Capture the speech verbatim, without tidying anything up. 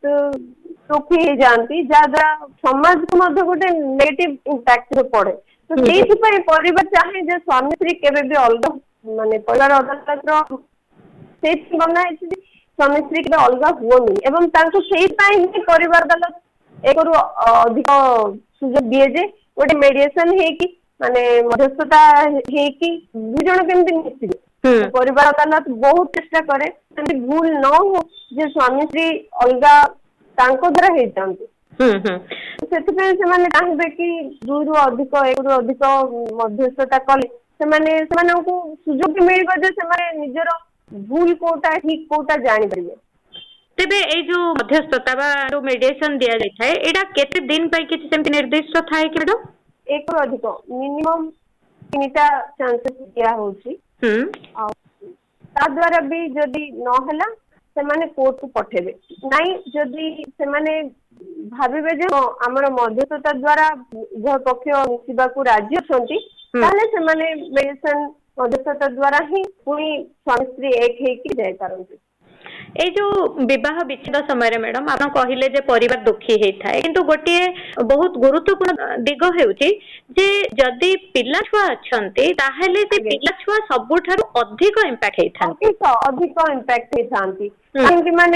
दुखी हो जाती जहाद्वारा समाज को गोटे नेगेटिव इम्पैक्ट पड़े। तो से परिवार चाहे जो स्वामी स्त्री केवे भी अलग माने परिवार अदालत से बना स्वामी स्त्री के अलग हुए एवं परिवार अदालत एक अधिक सुजोग दिए जे गोटे मेडिएशन है माने मध्यस्थता है कि दु जन केमती मिसिबे परिवार अदालत बहुत चेष्टा करे भूल न हो जे स्वामी स्त्री अलग तांको द्वारा हो जाती चाहे कि दुई रु अधिक एक रु अधिक मध्यस्थता कले सुजोग मिल निजर भूल कोटा ठीक कोटा जानी पारे। तेबे ए जो मध्यस्थता बा जो मेडिएशन दिया जाय थाए एडा केते दिन पई किछि सेमति निर्दिष्ट थाए कि मैडम एक रु अधिक मिनिमम तीनटा चांसेस दिया होछि हम ता द्वारा भी जदी न हला से माने कोर्ट को पठेबे नाही जदी से माने भाबिबे जे हमर मध्यस्थता द्वारा उभय पक्ष मिसिबा को राज्य छंती ताले से माने मेडिएशन मध्यस्थता द्वारा ही पुनी स्वामी स्त्री एक है कि जाय पारंती। ए जो विवाह विच्छेद समय मैडम आप कहले जे परिवार दुखी होता है किंतु गोटे बहुत गुरुत्वपूर्ण दिग हेउची जे जदि पिला छुआ अछंती ताहेले से पिला छुआ सबुठारु अधिक इंपैक्ट हेथांती अधिक इंपैक्ट हेथांती काहे कि माने